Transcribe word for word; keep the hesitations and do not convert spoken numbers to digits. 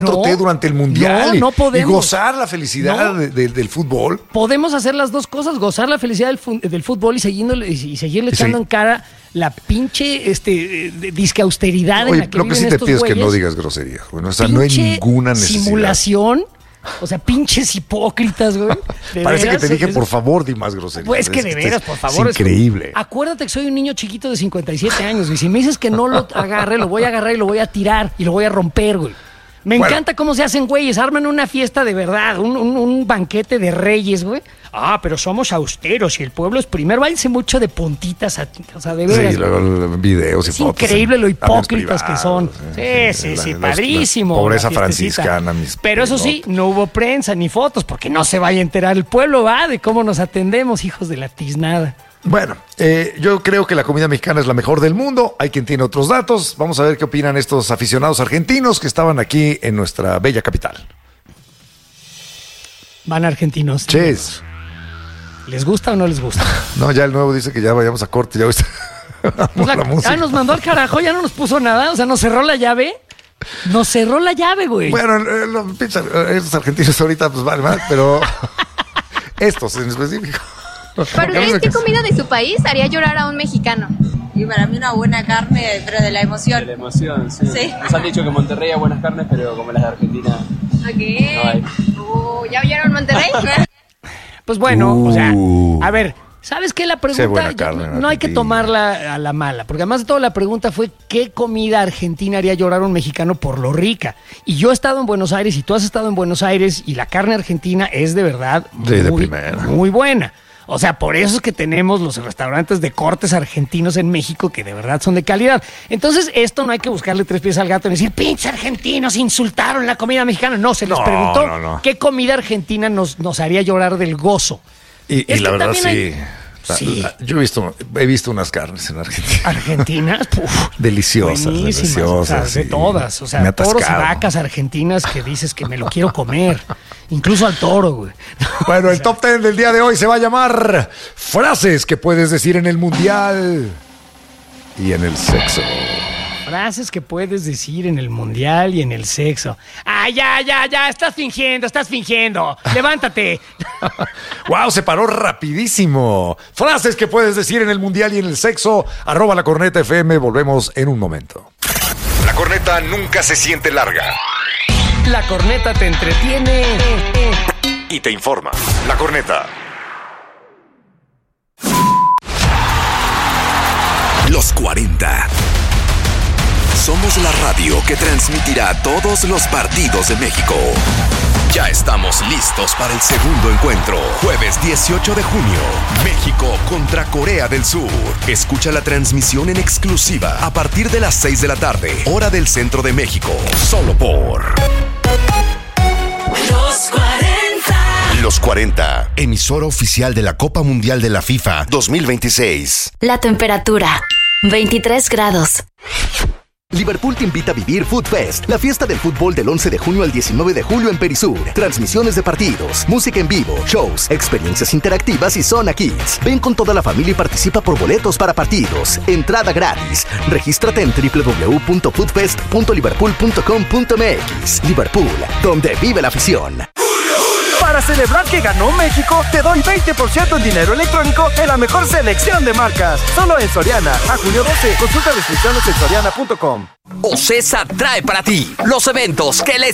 No, durante el mundial no, no y, podemos. y gozar la felicidad No. de, de, del fútbol. Podemos hacer las dos cosas, gozar la felicidad del, fu- del fútbol y, siguiéndole- y seguirle echando Sí. en cara la pinche este, eh, disque austeridad en Oye, la que lo que viven sí te estos pido es que güeyes. no digas groserías. Bueno, o sea, no hay Pinche ninguna necesidad. simulación. O sea, pinches hipócritas, güey. De Parece veras, que te dije, es- por favor, di más groserías. Pues que de Es- veras, es- por favor. Es increíble. Acuérdate que soy un niño chiquito de cincuenta y siete años, y si me dices que no lo agarre, lo voy a agarrar y lo voy a tirar y lo voy a romper, güey. Me Bueno. encanta cómo se hacen güeyes, arman una fiesta de verdad, un, un- un banquete de reyes, güey. Ah, pero somos austeros y el pueblo es primero. Váyanse mucho de puntitas, a- o sea, de veras. Sí, luego los videos y Es fotos. increíble en lo aviones hipócritas que privados, son. eh. Sí, sí, La- sí, la- padrísimo. la Pobreza la fiestecita. franciscana, mis Pero eso sí, no hubo prensa ni fotos porque no se vaya a enterar el pueblo, va, de cómo nos atendemos, hijos de la tiznada. Bueno, eh, yo creo que la comida mexicana es la mejor del mundo. Hay quien tiene otros datos. Vamos a ver qué opinan estos aficionados argentinos que estaban aquí en nuestra bella capital. Van argentinos. Ches. ¿Les gusta o no les gusta? No, ya el nuevo dice que ya vayamos a corte. Ya viste. O sea, la música. ya nos mandó al carajo, ya no nos puso nada, o sea, nos cerró la llave. Nos cerró la llave, güey. Bueno, eh, los pinches, eh, estos argentinos ahorita pues vale más, pero estos en específico. ¿Para ustedes qué comida de su país haría llorar a un mexicano? Y para mí una buena carne, pero de la emoción. De la emoción, sí. Sí. Nos han dicho que Monterrey hay buenas carnes, pero como las de Argentina. Ok. No hay. Uh, ¿ya vieron Monterrey? Pues bueno, o sea, Uh. a ver, ¿sabes qué? La Sí, pregunta buena yo- carne en no hay que Argentina. tomarla a la mala, porque además de todo la pregunta fue ¿qué comida argentina haría llorar a un mexicano por lo rica? Y yo he estado en Buenos Aires y tú has estado en Buenos Aires y la carne argentina es de verdad Sí, de muy, primera. muy buena. O sea, por eso es que tenemos los restaurantes de cortes argentinos en México que de verdad son de calidad. Entonces, esto no hay que buscarle tres pies al gato y decir, pinches argentinos insultaron la comida mexicana. No, se les No, preguntó no, no. qué comida argentina nos, nos haría llorar del gozo. Y, y Es la que verdad también sí. hay- La- Sí. la- yo he visto, he visto unas carnes en Argentina. Argentinas, puf, Deliciosas, buenísimas, deliciosas, o sea, de sí. todas, o Me sea, ha toros y atascado. vacas argentinas que dices que me lo quiero comer, incluso al toro, güey. Bueno, el top ten del día de hoy se va a llamar frases que puedes decir en el mundial y en el sexo. Frases que puedes decir en el mundial y en el sexo. Ah, ya, ya, ya, estás fingiendo, estás fingiendo. Levántate. ¡Wow! Se paró rapidísimo. Frases que puedes decir en el mundial y en el sexo. Arroba la corneta F M. Volvemos en un momento. La corneta nunca se siente larga La corneta te entretiene. y te informa. La corneta. Los cuarenta. Somos la radio que transmitirá todos los partidos de México. Ya estamos listos para el segundo encuentro. Jueves dieciocho de junio. México contra Corea del Sur. Escucha la transmisión en exclusiva a partir de las seis de la tarde, hora del centro de México. Solo por Los cuarenta. Los cuarenta, emisora oficial de la Copa Mundial de la FIFA dos mil veintiséis. La temperatura, veintitrés grados. Liverpool te invita a vivir Food Fest, la fiesta del fútbol del once de junio al diecinueve de julio en Perisur. Transmisiones de partidos, música en vivo, shows, experiencias interactivas y Zona Kids. Ven con toda la familia y participa por boletos para partidos. Entrada gratis. Regístrate en doble u doble u doble u punto foodfest punto liverpool punto com punto m x. Liverpool, donde vive la afición. Para celebrar que ganó México, te doy veinte por ciento en dinero electrónico en la mejor selección de marcas. Solo en Soriana. A junio doce. Consulta restricciones en soriana punto com. Ocesa trae para ti los eventos que les